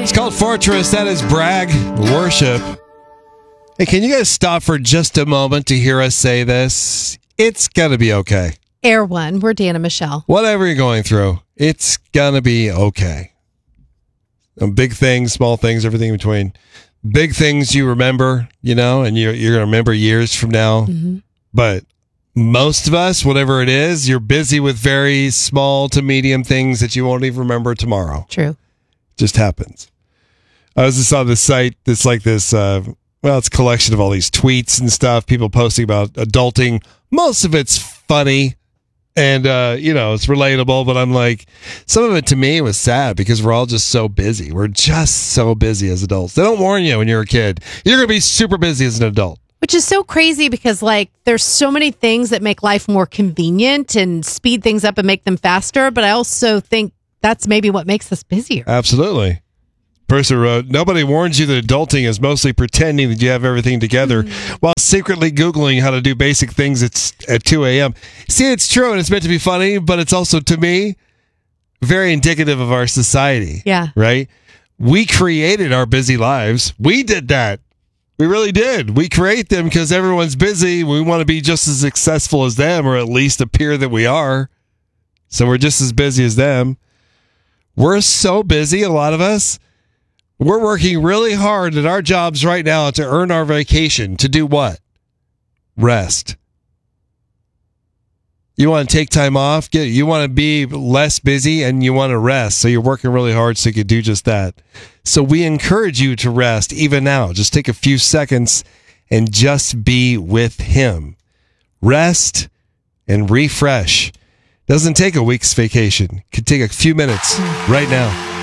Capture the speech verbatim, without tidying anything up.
It's called Fortress. That is Bragg Worship. Hey, can you guys stop for just a moment to hear us say this? It's going to be okay. Air One. We're Dan and Michelle. Whatever you're going through, it's going to be okay. Big things, small things, everything in between. Big things you remember, you know, and you're, you're going to remember years from now. Mm-hmm. But most of us, whatever it is, you're busy with very small to medium things that you won't even remember tomorrow. True. Just happens. I was just on this site that's like this, uh, well, it's a collection of all these tweets and stuff, people posting about adulting. Most of it's funny and, uh, you know, it's relatable, but I'm like, some of it to me was sad because we're all just so busy. We're just so busy as adults. They don't warn you when you're a kid. You're going to be super busy as an adult. Which is so crazy because, like, there's so many things that make life more convenient and speed things up and make them faster, but I also think that's maybe what makes us busier. Absolutely. Person wrote, nobody warns you that adulting is mostly pretending that you have everything together mm-hmm. while secretly Googling how to do basic things at, at two a.m. See, it's true, and it's meant to be funny, but it's also, to me, very indicative of our society. Yeah. Right? We created our busy lives. We did that. We really did. We create them because everyone's busy. We want to be just as successful as them, or at least appear that we are. So we're just as busy as them. We're so busy, a lot of us. We're working really hard at our jobs right now to earn our vacation. To do what? Rest. You want to take time off? Get, you want to be less busy and you want to rest. So you're working really hard so you can do just that. So we encourage you to rest even now. Just take a few seconds and just be with Him. Rest and refresh. Doesn't take a week's vacation. It could take a few minutes right now.